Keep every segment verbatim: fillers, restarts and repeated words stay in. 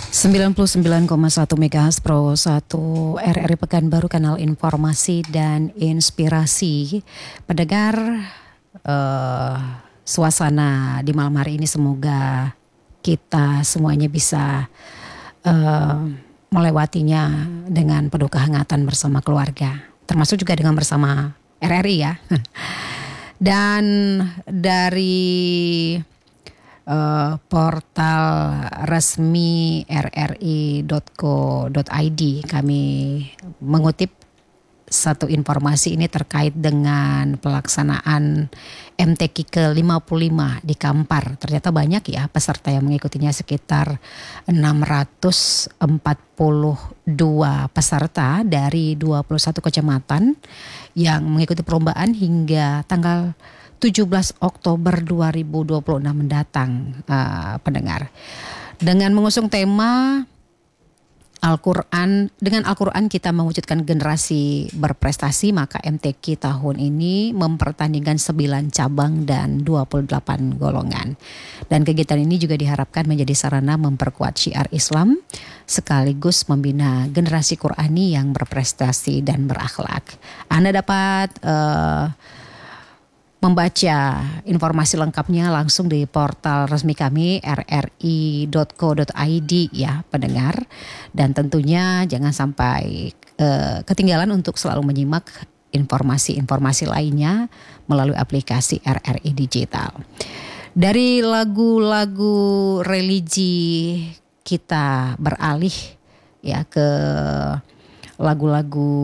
sembilan puluh sembilan koma satu MHz Pro satu R R I Pekanbaru, kanal informasi dan inspirasi. Pendengar, uh, suasana di malam hari ini semoga kita semuanya bisa uh, melewatinya dengan penuh kehangatan bersama keluarga, termasuk juga dengan bersama R R I ya. Dan dari Uh, portal resmi r r i dot co dot i d kami mengutip satu informasi ini terkait dengan pelaksanaan M T Q ke lima puluh lima di Kampar. Ternyata banyak ya peserta yang mengikutinya, sekitar enam ratus empat puluh dua peserta dari dua puluh satu kecamatan yang mengikuti perlombaan hingga tanggal tujuh belas Oktober dua ribu dua puluh enam mendatang, uh, pendengar. Dengan mengusung tema Al-Quran, dengan Al-Quran kita mewujudkan generasi berprestasi, maka M T Q tahun ini mempertandingkan sembilan cabang dan dua puluh delapan golongan. Dan kegiatan ini juga diharapkan menjadi sarana memperkuat syiar Islam sekaligus membina generasi Qurani yang berprestasi dan berakhlak. Anda dapat Uh, membaca informasi lengkapnya langsung di portal resmi kami r r i dot co dot i d ya pendengar. Dan tentunya jangan sampai uh, ketinggalan untuk selalu menyimak informasi-informasi lainnya melalui aplikasi R R I Digital. Dari lagu-lagu religi kita beralih ya ke lagu-lagu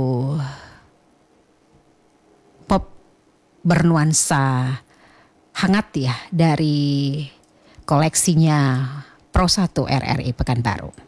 bernuansa hangat ya dari koleksinya Pro satu R R I Pekanbaru.